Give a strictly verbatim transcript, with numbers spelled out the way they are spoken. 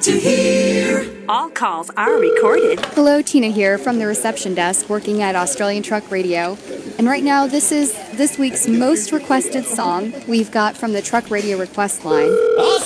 to hear. All calls are recorded. Hello, Tina here from the reception desk working at Australian Truck Radio. And right now, this is this week's most requested song we've got from the Truck Radio request line. Awesome.